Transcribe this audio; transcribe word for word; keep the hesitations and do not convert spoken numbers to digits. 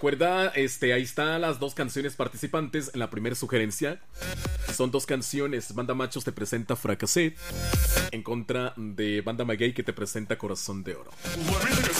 Recuerda, este, ahí están las dos canciones participantes en la primera sugerencia. Son dos canciones. Banda Machos te presenta Fracasé en contra de Banda Maguey, que te presenta Corazón de Oro.